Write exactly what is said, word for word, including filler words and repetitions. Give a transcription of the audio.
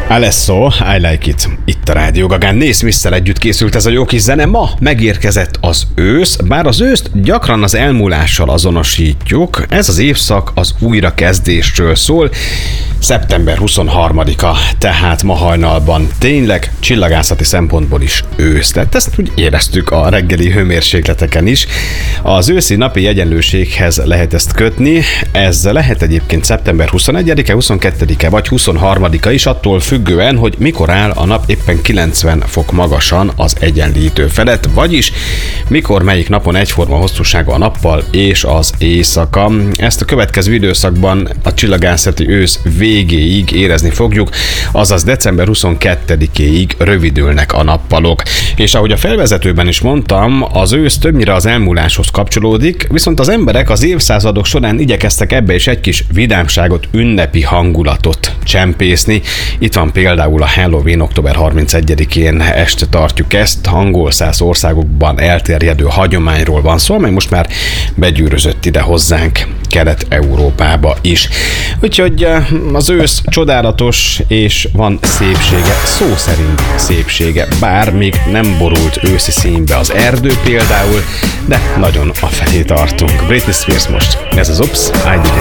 Alesso, I Like It. Itt a Rádió Gagán. Nate Smith-szel együtt készült ez a jó kis zene. Ma megérkezett az ősz, bár az őszt gyakran az elmúlással azonosítjuk. Ez az évszak az újrakezdésről szól. szeptember huszonharmadika, tehát ma hajnalban tényleg csillagászati szempontból is ősz lett. Ezt úgy éreztük a reggeli hőmérsékleteken is. Az őszi napi egyenlőséghez lehet ezt kötni. Ez lehet egyébként szeptember huszonegyedike, huszonkettedike vagy huszonharmadika is, attól függően, hogy mikor áll a nap éppen kilencven fok magasan az egyenlítő felett, vagyis mikor melyik napon egyforma hosszúsága a nappal és az éjszaka. Ezt a következő időszakban a csillagászati ősz végéig érezni fogjuk, azaz december huszonkettedikéig rövidülnek a nappalok. És ahogy a felvezetőben is mondtam, az ősz többnyire az elmúláshoz kapcsolódik, viszont az emberek az évszázadok során igyekeztek ebbe is egy kis vidámságot, ünnepi hangulatot csempészni. Itt van például a Halloween, október harmincegyedikén este tartjuk ezt, angol száz országokban elterjedő hagyományról van szó, amely most már begyűrözött ide hozzánk, Kelet-Európába is. Úgyhogy az ősz csodálatos, és van szépsége, szó szerint szépsége, bár még nem borult őszi színbe az erdő például, de nagyon afelé tartunk. Britney Spears most, ez az Oops, I Did It.